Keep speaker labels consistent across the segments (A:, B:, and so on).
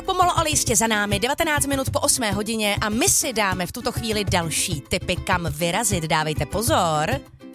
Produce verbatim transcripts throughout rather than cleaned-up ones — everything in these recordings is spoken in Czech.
A: Pomalu, ale jistě za námi, devatenáct minut po osmé hodině a my si dáme v tuto chvíli další tipy, kam vyrazit. Dávejte pozor.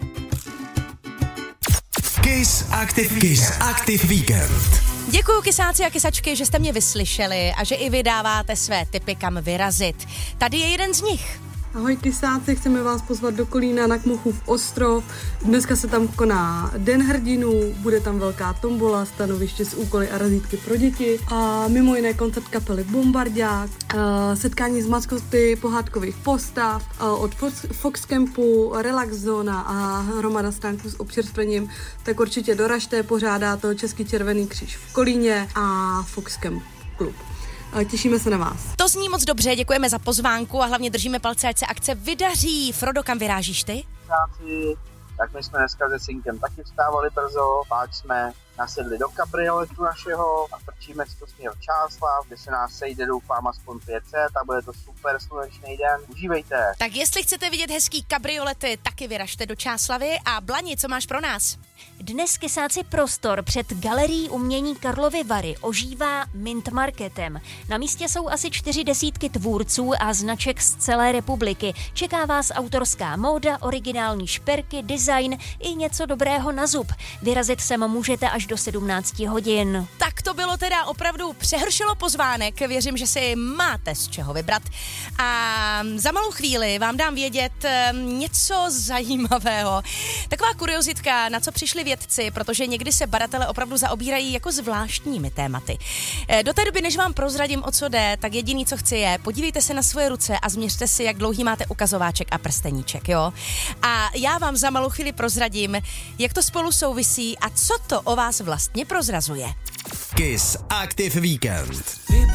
B: Kiss Active, Kiss Active Weekend.
A: Děkuju kysáci a kysačky, že jste mě vyslyšeli a že i vy dáváte své tipy, kam vyrazit. Tady je jeden z nich.
C: Ahoj kysáci, chceme vás pozvat do Kolína na Kmochův ostrov. Dneska se tam koná Den hrdinů, bude tam velká tombola, stanoviště s úkoly a razítky pro děti a mimo jiné koncert kapely Bombardák, setkání s maskoty pohádkových postav, od Foxcampu, Relax Zóna a hromada stánků s občerstvením, tak určitě doražte, pořádá to Český červený kříž v Kolíně a Foxcamp klub. Těšíme se na vás.
A: To zní moc dobře, děkujeme za pozvánku a hlavně držíme palce, ať se akce vydaří. Frodo, kam vyrážíš ty?
D: Tak my jsme dneska se synkem taky vstávali brzo, pak jsme nasedli do kabrioletu našeho a frčíme si to směr Čáslav, kde se nás sejde, doufám, aspoň pět set a bude to super slunečný den. Užívejte.
A: Tak jestli chcete vidět hezký kabriolety, taky vyražte do Čáslavy. A Blani, co máš pro nás?
E: Dnes kysáci prostor před galerií umění Karlovy Vary ožívá Mint Marketem. Na místě jsou asi čtyři desítky tvůrců a značek z celé republiky. Čeká vás autorská móda, originální šperky, design i něco dobrého na zub. Vyrazit sem můžete až do sedmnáct hodin.
A: Tak to bylo teda opravdu přehršelo pozvánek. Věřím, že si máte z čeho vybrat. A za malou chvíli vám dám vědět něco zajímavého. Taková kuriozitka, na co přišli vědci, protože někdy se badatelé opravdu zaobírají jako zvláštními tématy. Do té doby, než vám prozradím, o co jde, tak jediný, co chci je, podívejte se na svoje ruce a změřte si, jak dlouhý máte ukazováček a prsteníček, jo? A já vám za malou chvíli prozradím, jak to spolu souvisí a co to o vás vlastně prozrazuje.
B: Kiss Active Weekend.